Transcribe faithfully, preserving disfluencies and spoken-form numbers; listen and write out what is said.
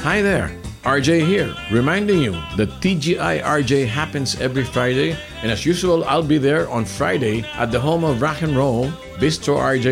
Hi there, R J here, reminding you that T G I R J happens every Friday, and as usual, I'll be there on Friday at the home of rock and roll, Bistro R J